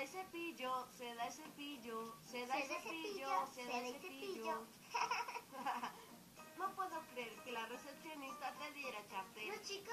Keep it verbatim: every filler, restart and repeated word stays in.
y cepillo, seda y cepillo, seda y Seda y cepillo, cepillo, seda y cepillo. No puedo creer que la recepcionista te diera chaptel. Los chicos